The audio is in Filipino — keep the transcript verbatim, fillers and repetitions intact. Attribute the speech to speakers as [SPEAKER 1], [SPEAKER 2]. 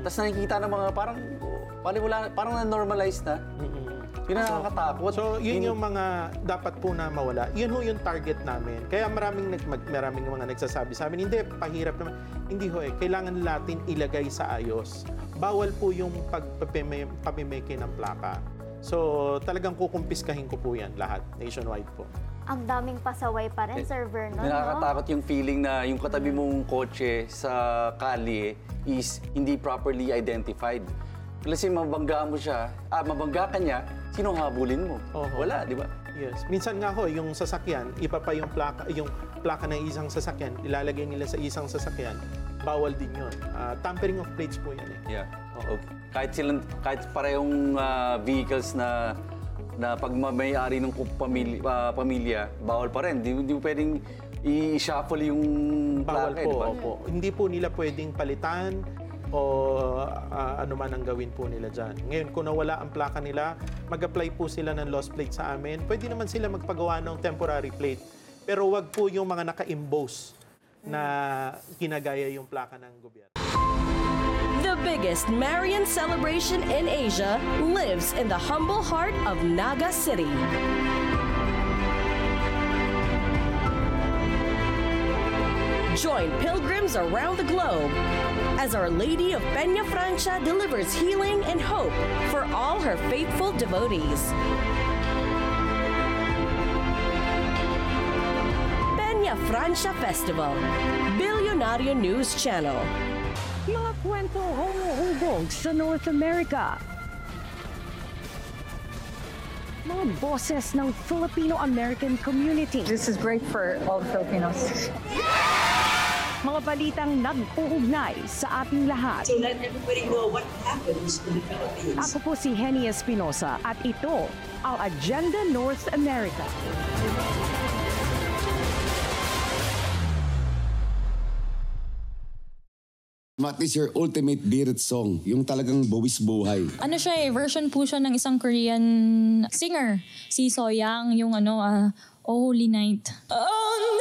[SPEAKER 1] Tapos nakikita ng mga parang, wala, parang na-normalize na.
[SPEAKER 2] Mm-hmm.
[SPEAKER 1] Yun ang nakakatakot.
[SPEAKER 2] So, yun yung mga dapat po na mawala. Yun ho yung target namin. Kaya maraming, nag, maraming mga nagsasabi sa amin, hindi, pahirap naman. Hindi ho eh. Kailangan natin ilagay sa ayos. Bawal po yung pagpapamimeke ng plaka. So, talagang kukumpiskahin ko po yan lahat, nationwide po.
[SPEAKER 3] Ang daming pasaway pa rin, Sir Vernon, no?
[SPEAKER 1] Nakakatakot yung feeling na yung katabi mong kotse sa kalye is hindi properly identified. Kasi mabangga mo siya, ah, mabangga ka niya, sino habulin mo?
[SPEAKER 2] Oho.
[SPEAKER 1] Wala, di ba?
[SPEAKER 2] Yes. Minsan nga ho, yung sasakyan, iba pa yung plaka, yung plaka ng isang sasakyan, ilalagay nila sa isang sasakyan, bawal din yun. Uh, tampering of plates po yan eh.
[SPEAKER 1] Yeah. Okay. Kahit silang, kahit parehong uh, vehicles na na pagmamayari ng pamilya, uh, pamilya, bawal pa rin. Hindi, hindi mo pwedeng i-shuffle yung
[SPEAKER 2] Bawal
[SPEAKER 1] plaka,
[SPEAKER 2] po,
[SPEAKER 1] di ba?
[SPEAKER 2] opo. Hindi po nila pwedeng palitan o uh, ano man ang gawin po nila dyan. Ngayon, kung nawala ang plaka nila, mag-apply po sila ng lost plate sa amin. Pwede naman sila magpagawa ng temporary plate. Pero wag po yung mga naka-emboss na ginagaya yung plaka ng gobyerno.
[SPEAKER 4] The biggest Marian celebration in Asia lives in the humble heart of Naga City. Join pilgrims around the globe as Our Lady of Peña Francia delivers healing and hope for all her faithful devotees. Peña Francia Festival, Billionario News Channel.
[SPEAKER 5] Mga kwento humuhubog sa North America. Mga boses ng Filipino-American community.
[SPEAKER 6] This is great for all the Filipinos.
[SPEAKER 5] Mga balitang nag-uugnay sa ating lahat.
[SPEAKER 7] To let everybody know what happens in the Philippines.
[SPEAKER 5] Ako po si Henny Espinosa at ito ang Agenda North America.
[SPEAKER 8] What is your ultimate bearded song? Yung talagang buwis buhay.
[SPEAKER 9] Ano siya eh, version po siya ng isang Korean singer. Si Soyang, yung ano, uh, Oh Holy Night. Oh,